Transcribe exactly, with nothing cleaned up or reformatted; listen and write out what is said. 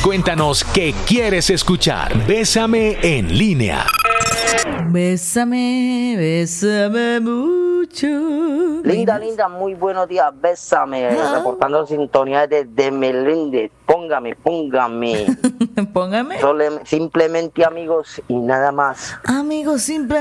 Cuéntanos qué quieres escuchar. Bésame en línea. Bésame, bésame mucho. Linda, linda, muy buenos días. Bésame. Ah. Reportando sintonía desde Meléndez. Póngame, póngame. Póngame. Sole- simplemente amigos y nada más. Amigos, simplemente.